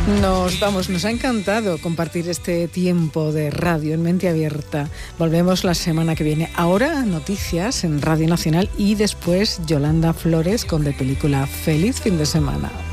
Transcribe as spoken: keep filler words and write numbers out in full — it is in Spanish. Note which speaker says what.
Speaker 1: Nos vamos, nos ha encantado compartir este tiempo de radio en Mente Abierta. Volvemos la semana que viene. Ahora noticias en Radio Nacional y después Yolanda Flores con De Película. Feliz fin de semana.